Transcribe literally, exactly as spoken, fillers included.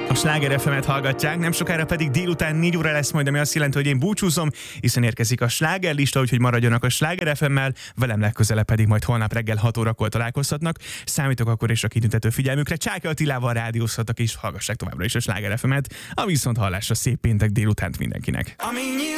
A Sláger ef emet hallgatják, nem sokára pedig délután négy óra lesz majd, ami azt jelenti, hogy én búcsúzom, hiszen érkezik a slágerlista, úgyhogy maradjanak a Sláger ef emmel, velem legközelebb pedig majd holnap reggel hat órakor találkozhatnak. Számítok akkor és a kitüntető figyelmükre. Csáky Attilával rádiózhatok és hallgassák továbbra is a Sláger ef emet. A viszont hallásra szép péntek délutánt mindenkinek.